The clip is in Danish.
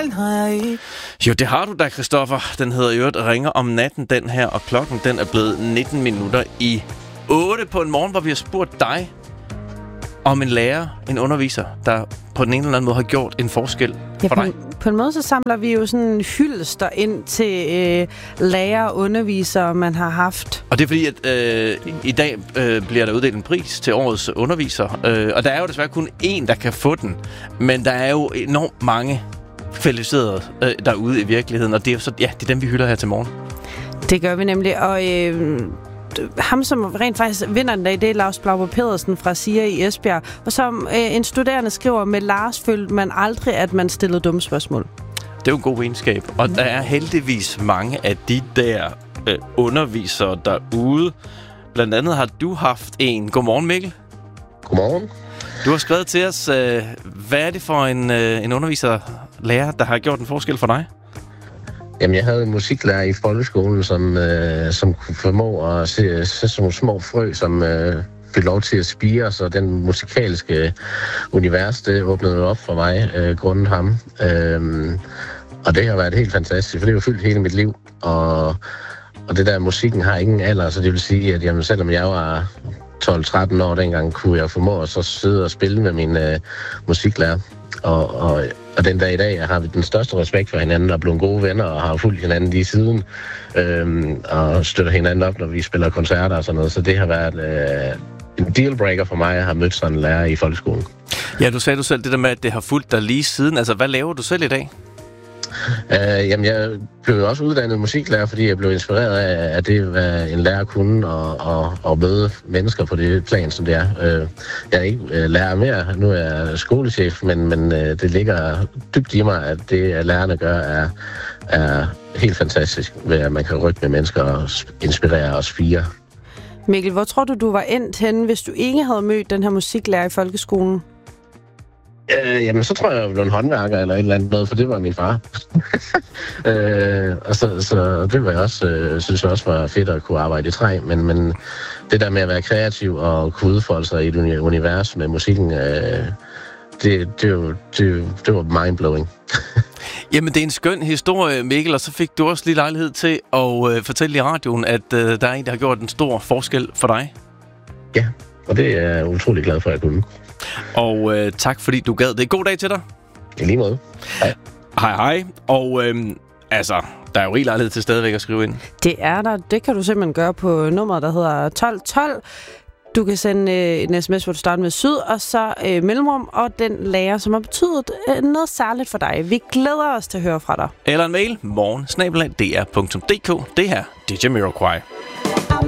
den har jeg ikke. Jo, det har du da, Christoffer. Den hedder jo Ringer om natten, den her, og klokken den er blevet 19 minutter i 8 på en morgen, hvor vi har spurgt dig om en lærer, en underviser, der på den ene eller anden måde har gjort en forskel for dig. På en måde så samler vi jo sådan hyldester ind til lærer og undervisere, man har haft. Og det er fordi, at i dag bliver der uddelt en pris til årets underviser. Og der er jo desværre kun én, der kan få den. Men der er jo enormt mange kvalificerede derude i virkeligheden. Og det er jo så, ja, det er dem, vi hylder her til morgen. Det gør vi nemlig. Og ham, som rent faktisk vinder den dag, det er Lars Blauber Pedersen fra SIA i Esbjerg. Og som en studerende skriver, med Lars følte man aldrig, at man stillede dumme spørgsmål. Det er jo en god egenskab. Og der er heldigvis mange af de der undervisere derude. Blandt andet har du haft en. Godmorgen, Mikkel. Godmorgen. Du har skrevet til os, hvad er det for en underviser, lærer, der har gjort en forskel for dig? Jamen, jeg havde en musiklærer i folkeskolen, som kunne formå at se sådan nogle små frø, som fik lov til at spire, så den musikalske univers, det åbnede op for mig, grundet ham. Og det har været helt fantastisk, for det har jo fyldt hele mit liv, og det der musikken har ingen alder, så det vil sige, at jamen, selvom jeg var 12-13 år dengang, kunne jeg formå at så sidde og spille med min musiklærer. Og den dag i dag har vi den største respekt for hinanden og blevet gode venner og har fulgt hinanden lige siden og støtter hinanden op, når vi spiller koncerter og sådan noget. Så det har været en dealbreaker for mig at have mødt sådan en lærer i folkeskolen. Ja, du sagde du selv det der med, at det har fulgt dig lige siden. Altså, hvad laver du selv i dag? Jamen, jeg blev jo også uddannet musiklærer, fordi jeg blev inspireret af det, hvad en lærer kunne, og møde mennesker på det plan, som det er. Jeg er ikke lærer mere, nu er jeg skolechef, men det ligger dybt i mig, at det, at lærerne gør, er helt fantastisk, ved at man kan rykke med mennesker og inspirere og spire. Mikkel, hvor tror du var endt henne, hvis du ikke havde mødt den her musiklærer i folkeskolen? Jamen, så tror jeg, jeg blev en håndværker eller et eller andet noget, for det var min far. Og så det var jeg også, synes jeg også var fedt at kunne arbejde i træ, men det der med at være kreativ og kunne udfolde sig i et univers med musikken, det var mindblowing. Jamen, det er en skøn historie, Mikkel, og så fik du også lige lejlighed til at fortælle i radioen, at der er en, der har gjort en stor forskel for dig. Ja, og det er jeg utrolig glad for, at jeg kunne. Og tak, fordi du gad det. God dag til dig. I lige måde. Hej. Hej. Og der er jo rig lejlighed til stadigvæk at skrive ind. Det er der. Det kan du simpelthen gøre på nummeret, der hedder 1212. Du kan sende en sms, hvor du starter med syd, og så mellemrum, og den lærer, som har betydet noget særligt for dig. Vi glæder os til at høre fra dig. Eller en mail, morgen@dr.dk. Det her, DJ Miroquai.